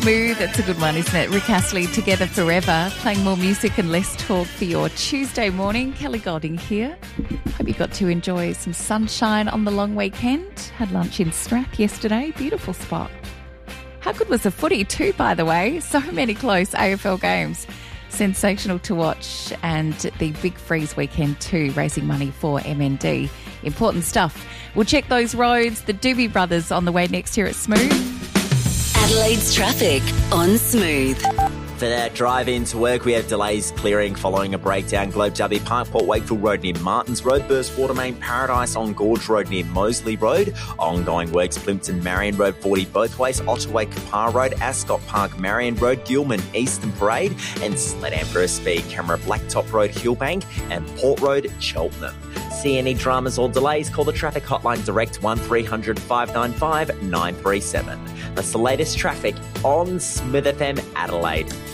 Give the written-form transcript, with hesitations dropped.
Smooth. It's a good one, isn't it? Rick Astley, Together Forever, playing more music and less talk for your Tuesday morning. Kelly Golding here. Hope you got to enjoy some sunshine on the long weekend. Had lunch in Strath yesterday. Beautiful spot. How good was the footy too, by the way? So many close AFL games. Sensational to watch. And the Big Freeze weekend too, raising money for MND. Important stuff. We'll check those roads. The Doobie Brothers on the way next here at Smooth. Adelaide's traffic on Smooth. For that drive into work, we have delays clearing following a breakdown. Globe W Park, Port Wakefield Road near Martins Road, Burst Water Main Paradise on Gorge Road near Moseley Road, ongoing works Plimpton Marion Road 40 both ways, Otterway Kapar Road, Ascot Park Marion Road, Gilman Eastern Parade, and Sled Emperor Speed Camera Blacktop Road Hillbank and Port Road Cheltenham. See any dramas or delays, call the traffic hotline direct 1300 595 937. That's the latest traffic on Smooth FM Adelaide.